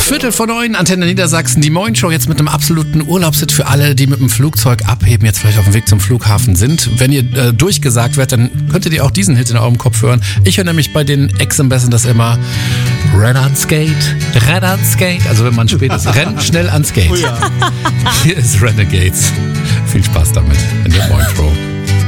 8:15, Antenne Niedersachsen, die Moin Show jetzt mit einem absoluten Urlaubshit für alle, die mit dem Flugzeug abheben, jetzt vielleicht auf dem Weg zum Flughafen sind. Wenn ihr durchgesagt werdet, dann könntet ihr auch diesen Hit in eurem Kopf hören. Ich höre nämlich bei den Ex-Ambassadors immer Renn ans Skate, also wenn man spät ist, renn schnell ans Skate. Oh ja. Hier ist Renegades. Viel Spaß damit in der Moin Show.